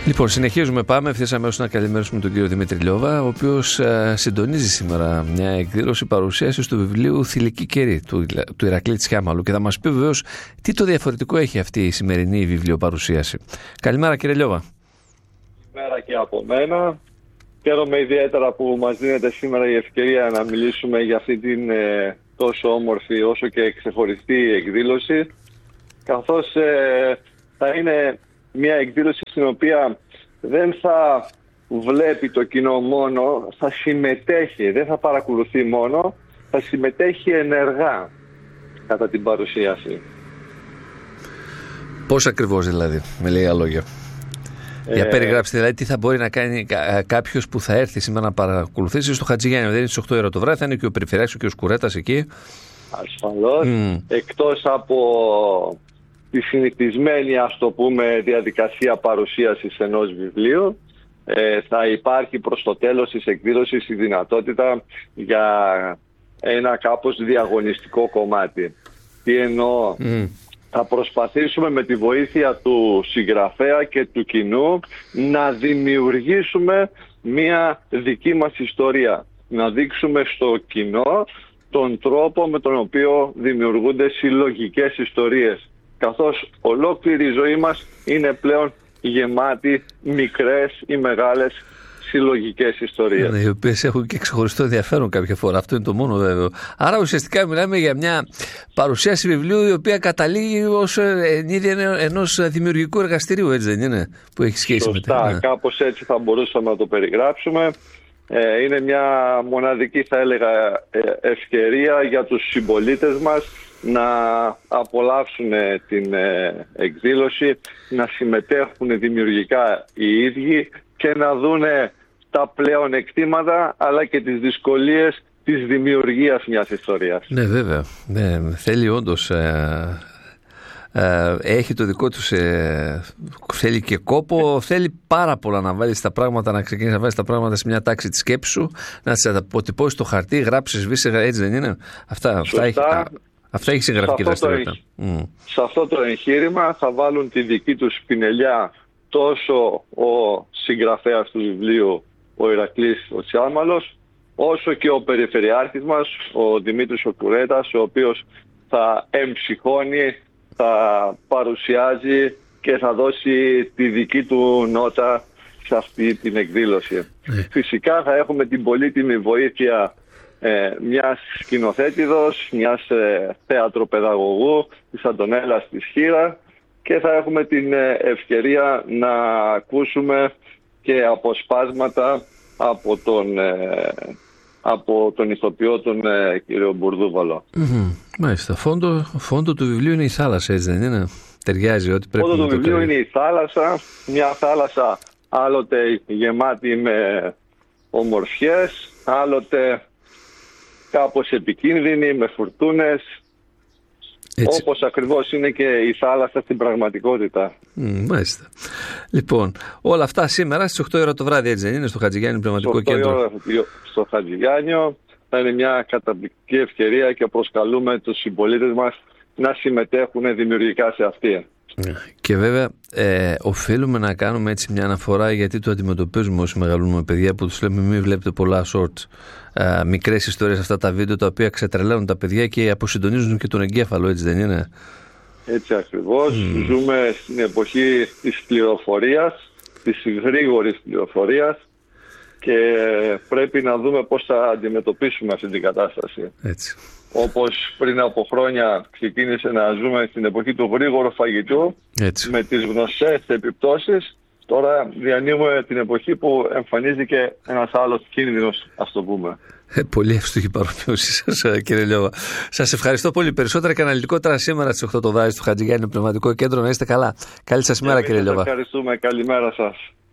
Λοιπόν, συνεχίζουμε. Πάμε ευθύς αμέσως να καλημέρωσουμε τον κύριο Δημήτρη Λιώβα, ο οποίος συντονίζει σήμερα μια εκδήλωση παρουσίασης του βιβλίου Θηλυκή Καιρή του Ηρακλή Τσιάμαλου και θα μας πει βεβαίως τι το διαφορετικό έχει αυτή η σημερινή βιβλιοπαρουσίαση. Καλημέρα, κύριε Λιώβα. Καλημέρα και από μένα. Χαίρομαι ιδιαίτερα που μας δίνεται σήμερα η ευκαιρία να μιλήσουμε για αυτή την τόσο όμορφη όσο και ξεχωριστή εκδήλωση, καθώς θα είναι μια εκδήλωση στην οποία δεν θα βλέπει το κοινό μόνο, θα συμμετέχει, δεν θα παρακολουθεί μόνο, θα συμμετέχει ενεργά κατά την παρουσίαση. Πώς ακριβώς δηλαδή, με λίγα λόγια? Για περιγράψτε δηλαδή τι θα μπορεί να κάνει κάποιος που θα έρθει σήμερα να παρακολουθήσει στο Χατζηγιάννη. Δεν είναι στις 8 ώρα το βράδυ, θα είναι και ο Περιφερειάρχης και ο Σκουρέτας εκεί. Ασφαλώς. Εκτός από τη συνηθισμένη, ας το πούμε, διαδικασία παρουσίασης ενός βιβλίου, θα υπάρχει προς το τέλος της εκδήλωσης η δυνατότητα για ένα κάπως διαγωνιστικό κομμάτι. Τι εννοώ? Θα προσπαθήσουμε με τη βοήθεια του συγγραφέα και του κοινού να δημιουργήσουμε μια δική μας ιστορία. Να δείξουμε στο κοινό τον τρόπο με τον οποίο δημιουργούνται συλλογικές ιστορίες. Καθώς ολόκληρη η ζωή μας είναι πλέον γεμάτη μικρές ή μεγάλες συλλογικές ιστορίες. Ναι, οι οποίες έχουν και ξεχωριστό ενδιαφέρον κάποια φορά. Αυτό είναι το μόνο βέβαιο. Άρα ουσιαστικά μιλάμε για μια παρουσίαση βιβλίου η οποία καταλήγει ως ενίδια ενός δημιουργικού εργαστηρίου, έτσι δεν είναι? Που έχει σχέση με τα... Ναι. Κάπως έτσι θα μπορούσαμε να το περιγράψουμε. Είναι μια μοναδική, θα έλεγα, ευκαιρία για τους συμπολίτες μας να απολαύσουν την εκδήλωση, να συμμετέχουν δημιουργικά οι ίδιοι και να δούνε τα πλεονεκτήματα αλλά και τις δυσκολίες της δημιουργίας μιας ιστορίας. Ναι, βέβαια. Ναι, θέλει όντως... έχει το δικό του, θέλει και κόπο, θέλει πάρα πολλά να βάλεις τα πράγματα, να ξεκινήσεις να βάλεις τα πράγματα σε μια τάξη της σκέψης σου, να τις αποτυπώσεις στο χαρτί, γράψεις, σβήσεις, έτσι δεν είναι? Αυτά έχει συγγραφική δραστηριότητα. Σε αυτό το εγχείρημα θα βάλουν τη δική τους πινελιά τόσο ο συγγραφέας του βιβλίου, ο Ηρακλής ο Τσιάμαλος, όσο και ο Περιφερειάρχης μας, ο Δημήτρης ο Κουρέτας, ο οποίος θα εμψυχώνει, θα παρουσιάζει και θα δώσει τη δική του νότα σε αυτή την εκδήλωση. Φυσικά θα έχουμε την πολύτιμη βοήθεια μιας σκηνοθέτηδος, μιας θεατροπαιδαγωγού, της Αντωνέλας της Χήρα, και θα έχουμε την ευκαιρία να ακούσουμε και αποσπάσματα από τον ηθοποιό τον κύριο Μπουρδούβαλο. Μάλιστα. Φόντο του βιβλίου είναι η θάλασσα, έτσι δεν είναι? Ταιριάζει ότι πρέπει να το... Φόντο του βιβλίου είναι η θάλασσα, μια θάλασσα άλλοτε γεμάτη με ομορφιές, άλλοτε κάπως επικίνδυνη, με φουρτούνες, έτσι, όπως ακριβώς είναι και η θάλασσα στην πραγματικότητα. Μάλιστα. Λοιπόν, όλα αυτά σήμερα στις 8 ώρα το βράδυ, έτσι δεν είναι, στο Χατζηγιάννη Πνευματικό Κέντρο? Στο Χατζηγιάννιο θα είναι μια καταπληκτική ευκαιρία και προσκαλούμε τους συμπολίτες μας να συμμετέχουν δημιουργικά σε αυτή. Και βέβαια οφείλουμε να κάνουμε έτσι μια αναφορά, γιατί το αντιμετωπίζουμε όσοι μεγαλώνουμε παιδιά, που τους λέμε μην βλέπετε πολλά shorts, μικρές ιστορίες, αυτά τα βίντεο τα οποία ξετρελαίνουν τα παιδιά και αποσυντονίζουν και τον εγκέφαλο, έτσι δεν είναι? Έτσι ακριβώς. Ζούμε στην εποχή της πληροφορίας, της γρήγορης πληροφορίας, και πρέπει να δούμε πώς θα αντιμετωπίσουμε αυτή την κατάσταση. Έτσι. Όπως πριν από χρόνια ξεκίνησε να ζούμε στην εποχή του γρήγορου φαγητού, έτσι, με τις γνωστές επιπτώσεις, τώρα διανύουμε την εποχή που εμφανίζεται ένας άλλος κίνδυνος, ας το πούμε. Πολύ εύστοχη παρομοίωση σας, κύριε Λιώβα. Σας ευχαριστώ πολύ. Περισσότερα και αναλυτικότερα σήμερα στις 8 το βράδυ στο Χατζηγιάννη Πνευματικό Κέντρο. Να είστε καλά. Καλή σας μέρα, κύριε Λιώβα. Ευχαριστούμε. Καλημέρα σας.